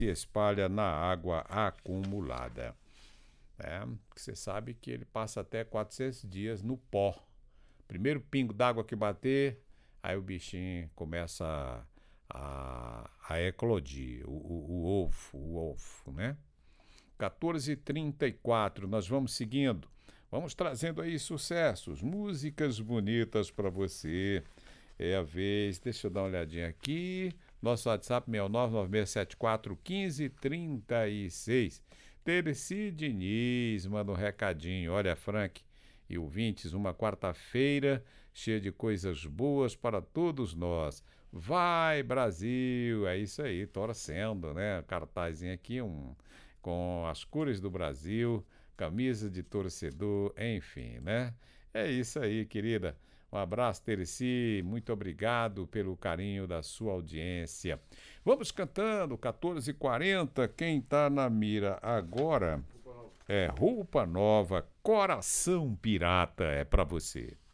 se espalha na água acumulada. Você sabe que ele passa até 400 dias no pó. Primeiro pingo d'água que bater, aí o bichinho começa a eclodir, o ovo, né? 14h34, nós vamos seguindo. Vamos trazendo aí sucessos, músicas bonitas para você. É a vez, deixa eu dar uma olhadinha aqui. Nosso WhatsApp 6996741536. Terci Diniz manda um recadinho. Olha, Frank e ouvintes, uma quarta-feira cheia de coisas boas para todos nós. Vai, Brasil! É isso aí, torcendo, né? Cartazinho aqui, com as cores do Brasil, camisa de torcedor, enfim, né? É isso aí, querida. Um abraço, Terci, muito obrigado pelo carinho da sua audiência. Vamos cantando, 14h40, quem tá na mira agora é Roupa Nova, Coração Pirata, é pra você.